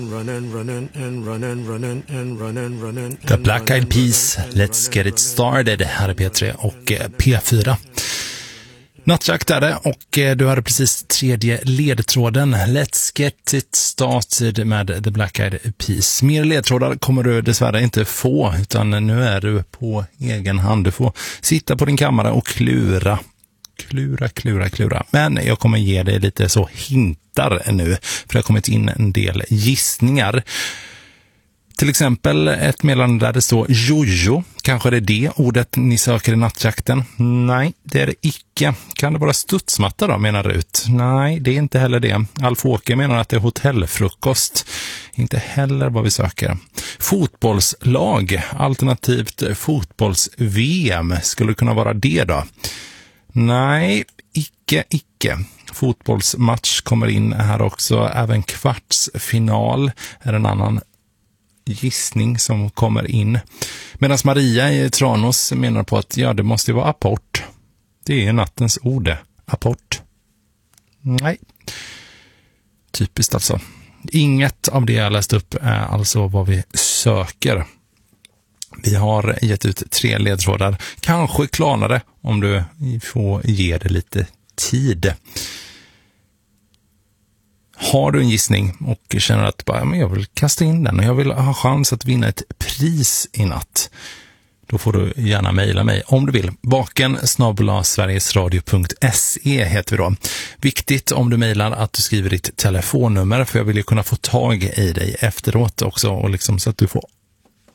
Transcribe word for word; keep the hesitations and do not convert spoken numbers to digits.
The Black Eyed Peas, Let's Get It Started, här är P tre och P fyra. Nattjakt är det och du hade precis tredje ledtråden. Let's Get It Started med The Black Eyed Peas. Mer ledtrådar kommer du dessvärre inte få, utan nu är du på egen hand. Du får sitta på din kammare och klura. Klura, klura, klura. Men jag kommer ge dig lite så hintar nu, för det har kommit in en del gissningar. Till exempel ett meddelande där det står jojo. Kanske det är det ordet ni söker i nattjakten? Nej, det är det icke. Kan det vara studsmatta då, menar Rut? Nej, det är inte heller det. Alf Åke menar att det är hotellfrukost. Inte heller vad vi söker. Fotbollslag, alternativt fotbolls-V M. Skulle det kunna vara det då? Nej, icke, icke. Fotbollsmatch kommer in här också. Även kvartsfinal är en annan gissning som kommer in. Medan Maria i Tranås menar på att ja, det måste vara apport. Det är nattens ord, apport. Nej. Typiskt alltså. Inget av det jag läst upp är alltså vad vi söker. Vi har gett ut tre ledtrådar. Kanske klarare om du får ge det lite tid. Har du en gissning och känner att bara, men jag vill kasta in den och jag vill ha chans att vinna ett pris i natt, då får du gärna mejla mig om du vill. vaken snabel-a sverigesradio punkt se heter vi då. Viktigt om du mejlar att du skriver ditt telefonnummer, för jag vill ju kunna få tag i dig efteråt också, och liksom så att du får